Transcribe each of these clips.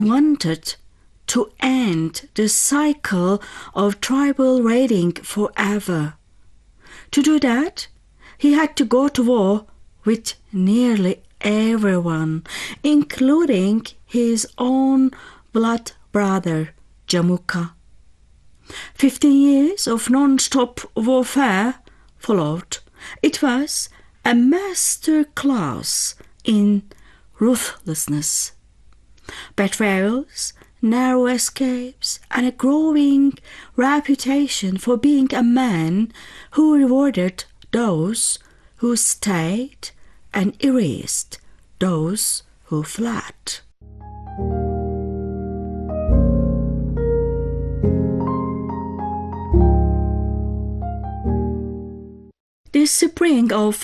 wanted to end the cycle of tribal raiding forever. To do that, he had to go to war with nearly everyone, including his own blood brother, Jamukha. 15 years of non-stop warfare followed. It was a master class in ruthlessness. Betrayals, narrow escapes, and a growing reputation for being a man who rewarded those who stayed and erased those who fled. The spring of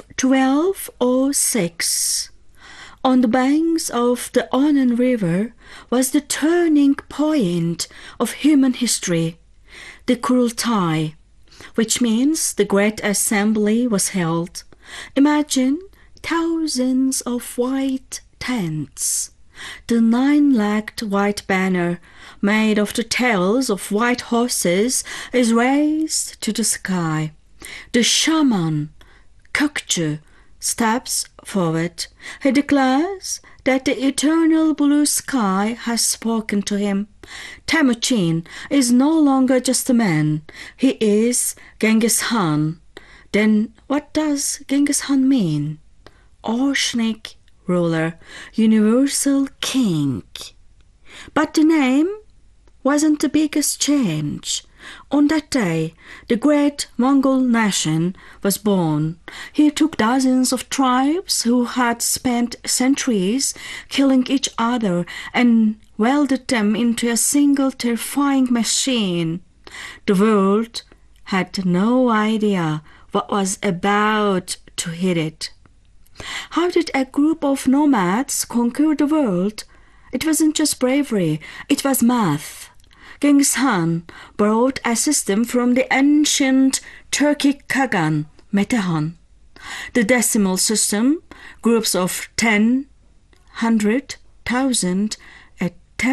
1206, on the banks of the Onon River, was the turning point of human history, the Kurultai, which means the Great Assembly was held. Imagine thousands of white tents. The 9-legged white banner, made of the tails of white horses, is raised to the sky. The shaman, Kökçü, steps forward. He declares that the eternal blue sky has spoken to him. Temujin is no longer just a man. He is Genghis Khan. Then what does Genghis Khan mean? Oceanic ruler, universal king. But the name wasn't the biggest change. On that day, the great Mongol nation was born. He took dozens of tribes who had spent centuries killing each other and welded them into a single terrifying machine. The world had no idea what was about to hit it. How did a group of nomads conquer the world? It wasn't just bravery, it was math. Genghis Khan borrowed a system from the ancient Turkic Kagan, Metehan. The decimal system, groups of 10, 100, 1,000, and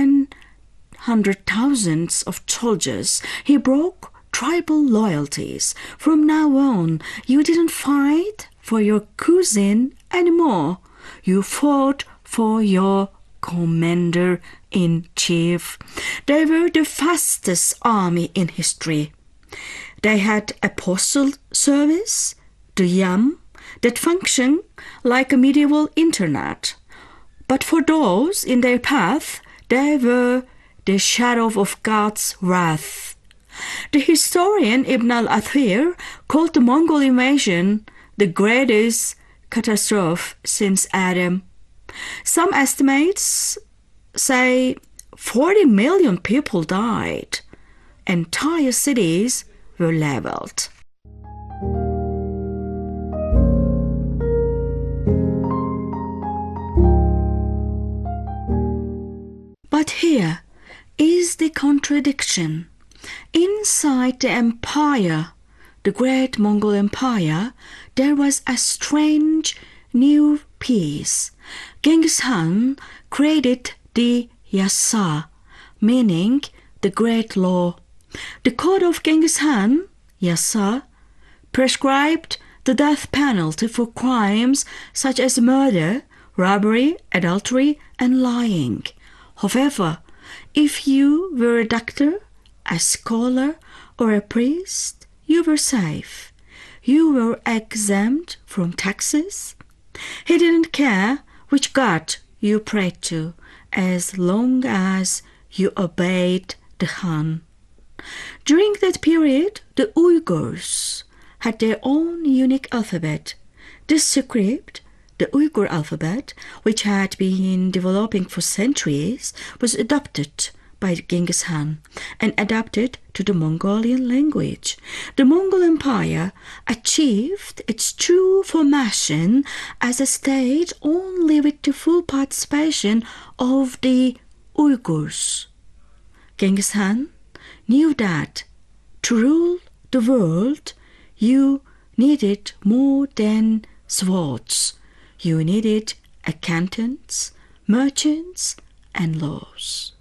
10,000 of soldiers. He broke tribal loyalties. From now on, you didn't fight for your cousin anymore. You fought for your commander-in-chief. They were the fastest army in history. They had a postal service, the Yam, that functioned like a medieval internet. But for those in their path, they were the shadow of God's wrath. The historian Ibn al-Athir called the Mongol invasion the greatest catastrophe since Adam. Some estimates say 40 million people died. Entire cities were leveled. But here is the contradiction. Inside the empire, the great Mongol Empire, there was a strange new peace. Genghis Khan created the Yasa, meaning the great law. The code of Genghis Khan, Yasa, prescribed the death penalty for crimes such as murder, robbery, adultery, and lying. However, if you were a doctor, a scholar, or a priest, you were safe. You were exempt from taxes. He didn't care which god you prayed to, as long as you obeyed the Khan. During that period, the Uyghurs had their own unique alphabet. This script, the Uyghur alphabet, which had been developing for centuries, was adopted by Genghis Khan and adapted to the Mongolian language. The Mongol Empire achieved its true formation as a state only with the full participation of the Uyghurs. Genghis Khan knew that to rule the world, you needed more than swords. You needed accountants, merchants, and laws.